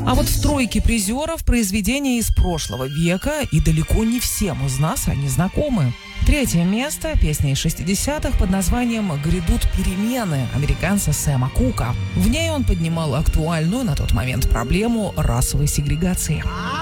А вот в тройке призеров произведения из прошлого века, и далеко не всем из нас они знакомы. Третье место – песня из 60-х под названием «Грядут перемены» американца Сэма Кука. В ней он поднимал актуальную на тот момент проблему расовой сегрегации.